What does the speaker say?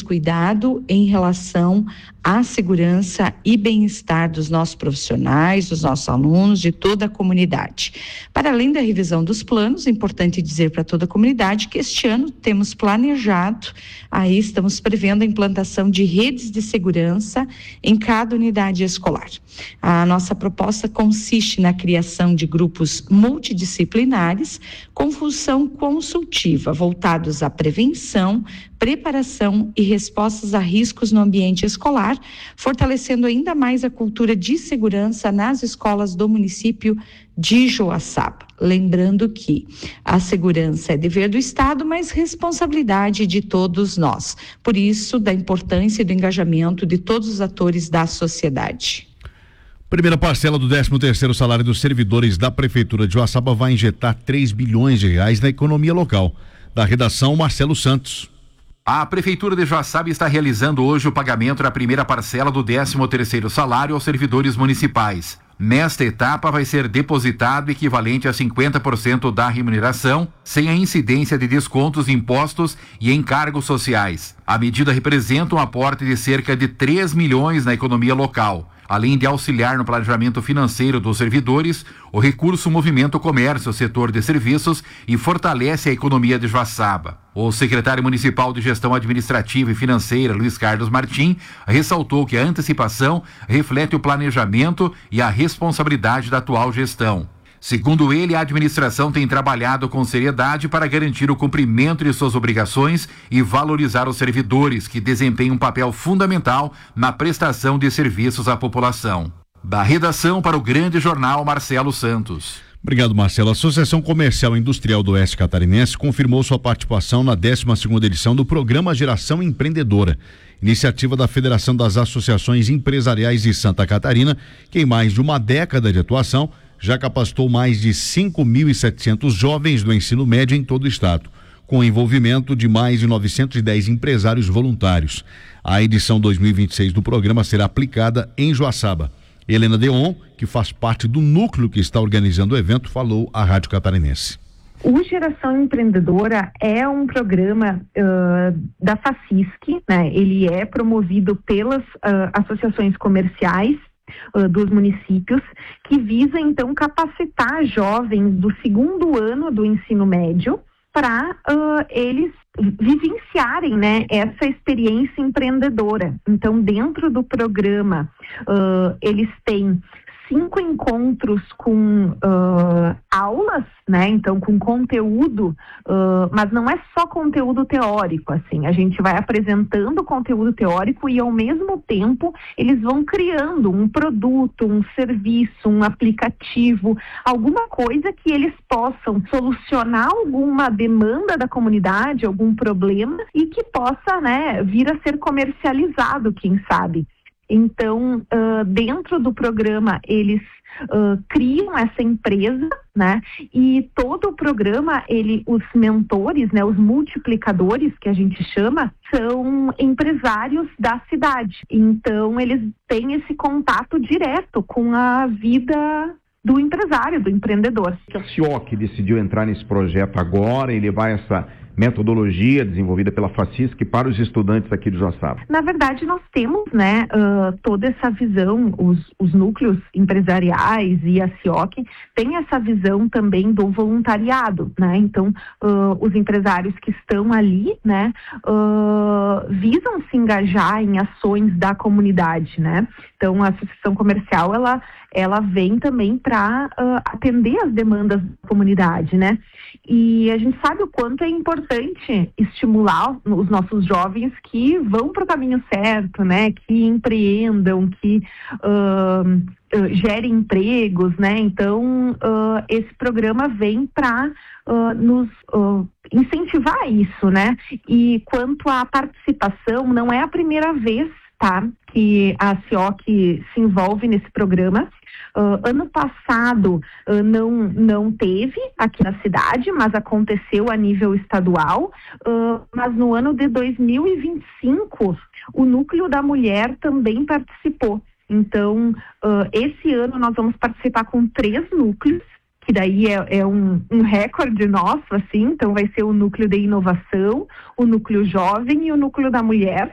descuidado em relação à segurança e bem-estar dos nossos profissionais, dos nossos alunos, de toda a comunidade. Para além da revisão dos planos, é importante dizer para toda a comunidade que este ano temos planejado, aí estamos prevendo a implantação de redes de segurança em cada unidade escolar. A nossa proposta consiste na criação de grupos multidisciplinares com função consultiva, voltados à prevenção, preparação e respostas a riscos no ambiente escolar, fortalecendo ainda mais a cultura de segurança nas escolas do município de Joaçaba. Lembrando que a segurança é dever do Estado, mas responsabilidade de todos nós. Por isso, da importância e do engajamento de todos os atores da sociedade. Primeira parcela do 13º salário dos servidores da Prefeitura de Joaçaba vai injetar 3 bilhões de reais na economia local. Da redação, Marcelo Santos. A Prefeitura de Joaçaba está realizando hoje o pagamento da primeira parcela do 13º salário aos servidores municipais. Nesta etapa vai ser depositado equivalente a 50% da remuneração, sem a incidência de descontos, impostos e encargos sociais. A medida representa um aporte de cerca de 3 milhões na economia local. Além de auxiliar no planejamento financeiro dos servidores, o recurso movimenta o comércio, o setor de serviços e fortalece a economia de Joaçaba. O secretário municipal de Gestão Administrativa e Financeira, Luiz Carlos Martim, ressaltou que a antecipação reflete o planejamento e a responsabilidade da atual gestão. Segundo ele, a administração tem trabalhado com seriedade para garantir o cumprimento de suas obrigações e valorizar os servidores, que desempenham um papel fundamental na prestação de serviços à população. Da redação para o Grande Jornal, Marcelo Santos. Obrigado, Marcelo. A Associação Comercial e Industrial do Oeste Catarinense confirmou sua participação na 12ª edição do Programa Geração Empreendedora, iniciativa da Federação das Associações Empresariais de Santa Catarina, que em mais de uma década de atuação já capacitou mais de 5.700 jovens do ensino médio em todo o estado, com o envolvimento de mais de 910 empresários voluntários. A edição 2026 do programa será aplicada em Joaçaba. Helena Deon, que faz parte do núcleo que está organizando o evento, falou à Rádio Catarinense. O Geração Empreendedora é um programa da FACISC, né? Ele é promovido pelas associações comerciais dos municípios, que visa então capacitar jovens do 2º ano do ensino médio para eles vivenciarem, né, essa experiência empreendedora. Então, dentro do programa, eles têm 5 encontros com aulas, né? Então, com conteúdo, mas não é só conteúdo teórico, assim. A gente vai apresentando conteúdo teórico e, ao mesmo tempo, eles vão criando um produto, um serviço, um aplicativo, alguma coisa que eles possam solucionar alguma demanda da comunidade, algum problema, e que possa, né, vir a ser comercializado, quem sabe. Então, dentro do programa, eles criam essa empresa, né? E todo o programa, os mentores, né, os multiplicadores, que a gente chama, são empresários da cidade. Então, eles têm esse contato direto com a vida do empresário, do empreendedor. A CIOC decidiu entrar nesse projeto agora e levar essa metodologia desenvolvida pela FACISC para os estudantes aqui de Joaçaba? Na verdade, nós temos, né, toda essa visão, os núcleos empresariais e a CIOC tem essa visão também do voluntariado, né? Então, os empresários que estão ali, né, visam se engajar em ações da comunidade, né? Então, a associação comercial, ela vem também para atender as demandas da comunidade, né? E a gente sabe o quanto é importante estimular os nossos jovens que vão para o caminho certo, né? Que empreendam, que gerem empregos, né? Então, esse programa vem para nos incentivar isso, né? E quanto à participação, não é a primeira vez, tá, que a CIOC se envolve nesse programa. Ano passado não teve aqui na cidade, mas aconteceu a nível estadual. Mas no ano de 2025, o Núcleo da Mulher também participou. Então, esse ano nós vamos participar com 3 núcleos, que daí é um recorde nosso, assim. Então vai ser o Núcleo de Inovação, o Núcleo Jovem e o Núcleo da Mulher.